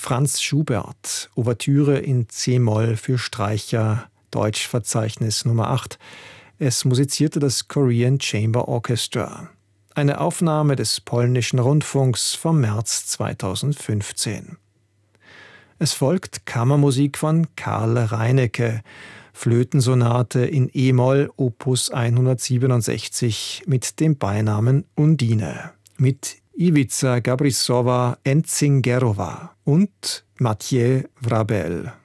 Franz Schubert, Ouvertüre in c-Moll für Streicher, Deutschverzeichnis Nummer 8. Es musizierte das Korean Chamber Orchestra. Eine Aufnahme des polnischen Rundfunks vom März 2015. Es folgt Kammermusik von Karl Reinecke, Flötensonate in e-Moll Opus 167 mit dem Beinamen Undine, mit Iwica Gabrisova Entzingerova und Mathieu Vrabel.